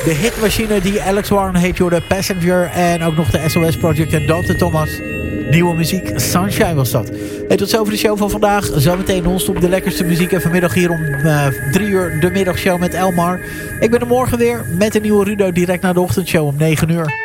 De hitmachine die Alex Warren heet, de Passenger. En ook nog de SOS Project en Dante Thomas. Nieuwe muziek, Sunshine was dat. Hey, tot zover de show van vandaag. Zometeen non-stop de lekkerste muziek. En vanmiddag hier om 3 uur de middagshow met Elmar. Ik ben er morgen weer met een nieuwe Rudo direct na de ochtendshow om 9 uur.